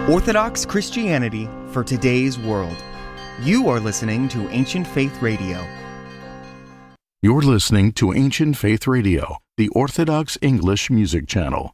Orthodox Christianity for today's world. You are listening to Ancient Faith Radio. You're listening to Ancient Faith Radio, the Orthodox English music channel.